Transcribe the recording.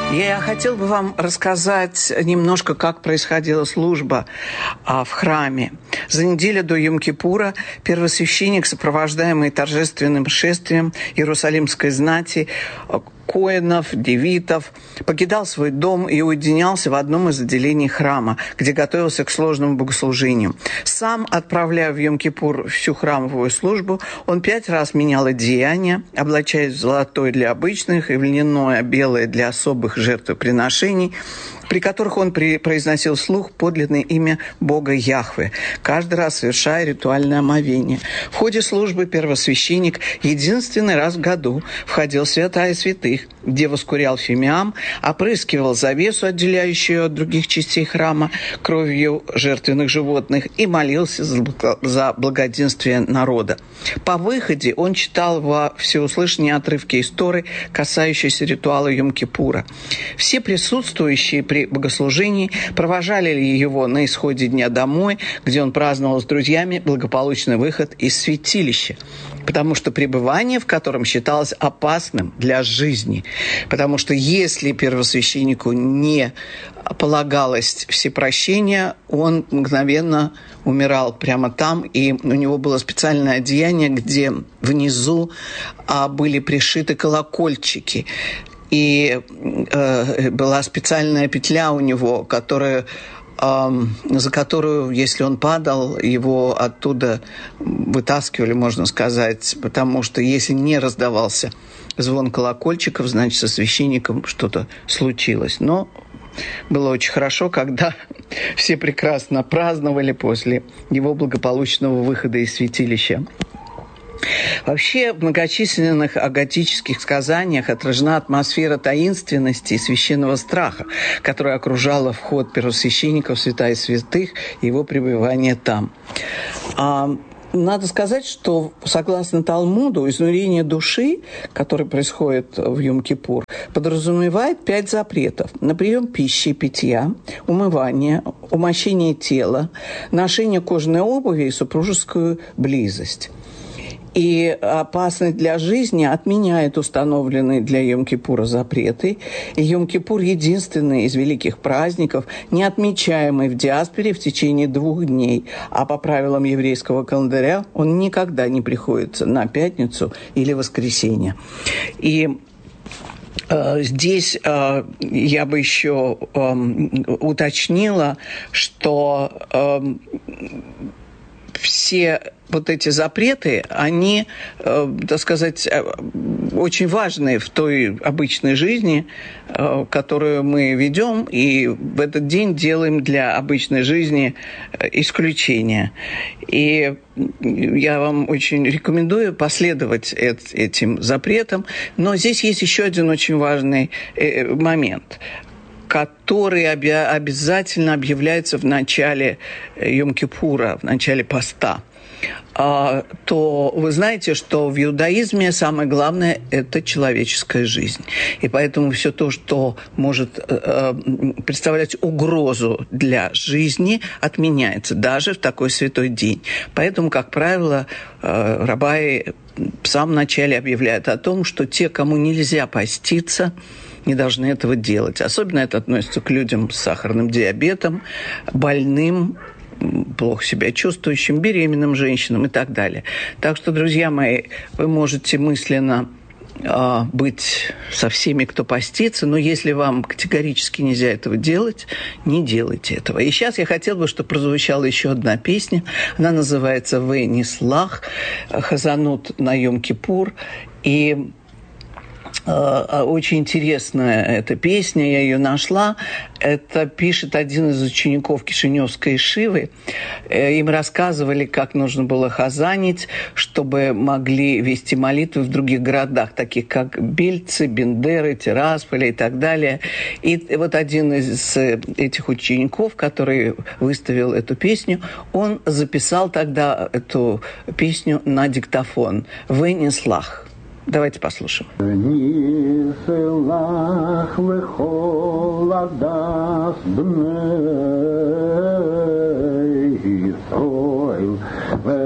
Я хотел бы вам рассказать немножко, как происходила служба в храме. За неделю до Йом-Кипура первосвященник, сопровождаемый торжественным шествием Иерусалимской знати, коэнов, левитов, покидал свой дом и уединялся в одном из отделений храма, где готовился к сложному богослужению. Сам, отправляя в Йом-Кипур всю храмовую службу, он 5 раз менял одеяния, облачаясь в золотое для обычных и в льняное белое для особых жертвоприношений, при которых он произносил вслух подлинное имя Бога Яхве, каждый раз совершая ритуальное омовение. В ходе службы первосвященник единственный раз в году входил в святая святых, где воскурял фимиам, опрыскивал завесу, отделяющую от других частей храма, кровью жертвенных животных, и молился за благоденствие народа. По выходе он читал во всеуслышание отрывки из Торы, касающиеся ритуала Йом-Кипура. Все присутствующие при богослужении провожали его на исходе дня домой, где он праздновал с друзьями благополучный выход из святилища, потому что пребывание в котором считалось опасным для жизни. Потому что если первосвященнику не полагалось всепрощение, он мгновенно умирал прямо там, и у него было специальное одеяние, где внизу были пришиты колокольчики. И была специальная петля у него, за которую, если он падал, его оттуда вытаскивали, можно сказать, потому что если не раздавался звон колокольчиков, значит, со священником что-то случилось. Но было очень хорошо, когда все прекрасно праздновали после его благополучного выхода из святилища. Вообще, в многочисленных аготических сказаниях отражена атмосфера таинственности и священного страха, которая окружала вход первосвященника в святая святых и его пребывание там. Надо сказать, что, согласно Талмуду, изнурение души, которое происходит в Йом-Кипур, подразумевает 5 запретов: на прием пищи и питья, умывание, умощение тела, ношение кожаной обуви и супружескую близость. И опасность для жизни отменяет установленные для Йом-Кипура запреты. И Йом-Кипур – единственный из великих праздников, не отмечаемый в диаспоре в течение 2 дней. А по правилам еврейского календаря он никогда не приходится на пятницу или воскресенье. И здесь я бы еще уточнила, что все вот эти запреты, они, так сказать, очень важны в той обычной жизни, которую мы ведем, и в этот день делаем для обычной жизни исключение. И я вам очень рекомендую последовать этим запретам. Но здесь есть еще один очень важный момент, который обязательно объявляется в начале Йом-Кипура, в начале поста. То вы знаете, что в иудаизме самое главное – это человеческая жизнь. И поэтому все то, что может представлять угрозу для жизни, отменяется даже в такой святой день. Поэтому, как правило, раббаи в самом начале объявляют о том, что те, кому нельзя поститься, не должны этого делать. Особенно это относится к людям с сахарным диабетом, больным, плохо себя чувствующим, беременным женщинам и так далее. Так что, друзья мои, вы можете мысленно быть со всеми, кто постится, но если вам категорически нельзя этого делать, не делайте этого. И сейчас я хотела бы, чтобы прозвучала еще одна песня. Она называется «Ве Нислах», Хазанут на Йом-Кипур. И очень интересная эта песня, я ее нашла. Это пишет один из учеников Кишиневской Ишивы. Им рассказывали, как нужно было хазанить, чтобы могли вести молитвы в других городах, таких как Бельцы, Бендеры, Тирасполь и так далее. И вот один из этих учеников, который выставил эту песню, он записал тогда эту песню на диктофон «Ве Нислах». Давайте послушаем.